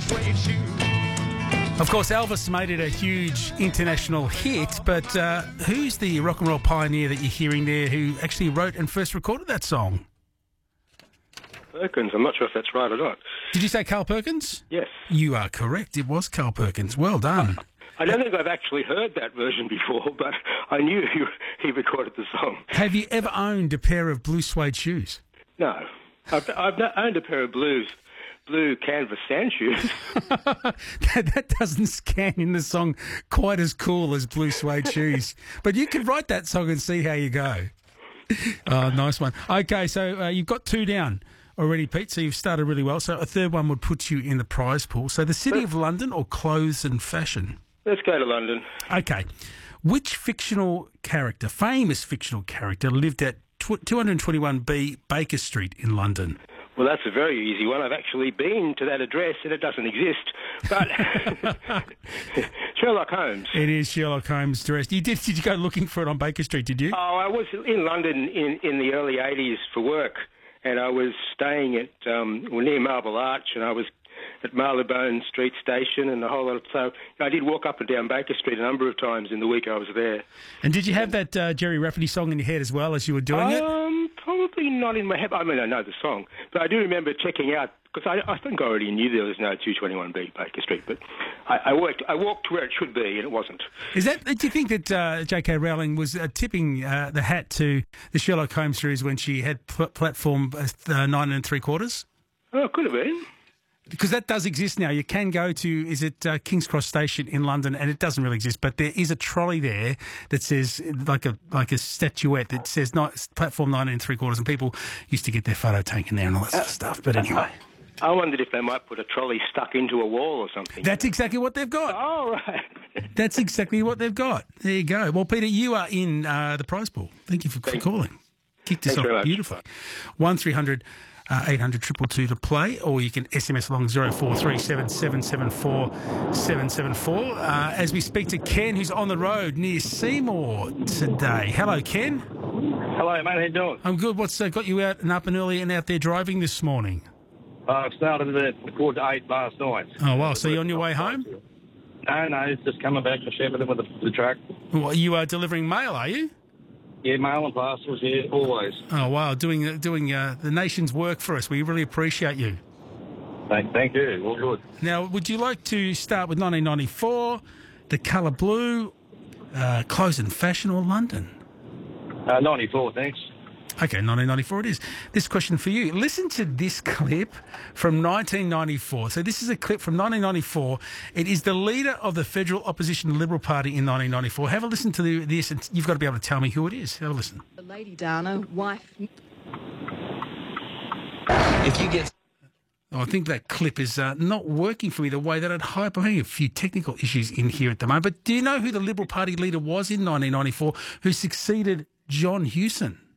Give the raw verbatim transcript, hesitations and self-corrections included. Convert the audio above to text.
Of course, Elvis made it a huge international hit, but uh, who's the rock and roll pioneer that you're hearing there who actually wrote and first recorded that song? Perkins. I'm not sure if that's right or not. Did you say Carl Perkins? Yes. You are correct. It was Carl Perkins. Well done. I don't think I've actually heard that version before, but I knew he, he recorded the song. Have you ever owned a pair of blue suede shoes? No. I've, I've not owned a pair of blues, blue canvas sand shoes. that, that doesn't scan in the song quite as cool as blue suede shoes. But you could write that song and see how you go. Oh, nice one. Okay, so uh, you've got two down already, Pete, so you've started really well. So a third one would put you in the prize pool. So the City of London or clothes and fashion? Let's go to London. Okay. Which fictional character, famous fictional character, lived at two twenty-one B Baker Street in London? Well, that's a very easy one. I've actually been to that address and it doesn't exist. But Sherlock Holmes. It is Sherlock Holmes' address. You did, did you go looking for it on Baker Street, did you? Oh, I was in London in, in the early eighties for work, and I was staying at um, well, near Marble Arch, and I was at Marylebone Street Station and a whole lot of... So I did walk up and down Baker Street a number of times in the week I was there. And did you have that uh, Jerry Rafferty song in your head as well as you were doing um, it? Um, probably not in my head. I mean, I know the song, but I do remember checking out, because I, I think I already knew there was no two twenty-one B Baker Street, but I, I, worked, I walked where it should be and it wasn't. Is that? Do you think that uh, J K Rowling was uh, tipping uh, the hat to the Sherlock Holmes series when she had pl- platform uh, nine and three quarters? Oh, it could have been. Because that does exist now. You can go to, is it uh, King's Cross Station in London, and it doesn't really exist, but there is a trolley there that says, like a like a statuette that says not, platform nine and three quarters, and people used to get their photo taken there and all that sort of stuff. But anyway. I wondered if they might put a trolley stuck into a wall or something. That's exactly what they've got. Oh, right. That's exactly what they've got. There you go. Well, Peter, you are in uh, the prize pool. Thank you for, for calling. Kicked us off beautifully. one three hundred Uh, eight hundred two two two to play, or you can S M S along zero four three seven seven seven four seven seven four. Uh, as we speak to Ken, who's on the road near Seymour today. Hello, Ken. Hello, mate. How you doing? I'm good. What's uh, got you out and up and early and out there driving this morning? Uh, I started at quarter to eight last night. Oh, wow. So you're on your way home? No, no. It's just coming back to Shepparton with the, the truck. Well, you are delivering mail, are you? Yeah, mail and parcels, yeah, always. Oh, wow, doing doing uh, the nation's work for us. We really appreciate you. Thank, thank you, all good. Now, would you like to start with nineteen ninety-four, the colour blue, uh, clothes and fashion, or London? Uh, ninety-four, thanks. Okay, nineteen ninety-four it is. This question for you. Listen to this clip from nineteen ninety-four. So this is a clip from nineteen ninety-four. It is the leader of the federal opposition Liberal Party in nineteen ninety-four. Have a listen to the, this, and you've got to be able to tell me who it is. Have a listen. Lady Dana, wife... If you get... Oh, I think that clip is uh, not working for me the way that I'd hope. I'm having a few technical issues in here at the moment. But do you know who the Liberal Party leader was in nineteen ninety-four who succeeded John Hewson?